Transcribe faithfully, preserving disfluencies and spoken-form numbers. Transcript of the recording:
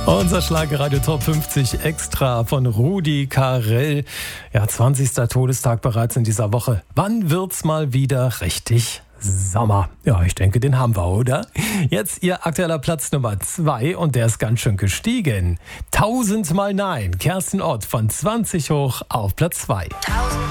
Unser Schlagerradio Top fünfzig Extra von Rudi Carrell. Ja, zwanzigster Todestag bereits in dieser Woche. Wann wird's mal wieder richtig Sommer? Ja, ich denke, den haben wir, oder? Jetzt Ihr aktueller Platz Nummer zwei und der ist ganz schön gestiegen. Tausendmal Nein. Kerstin Ott von zwanzig hoch auf Platz zwei.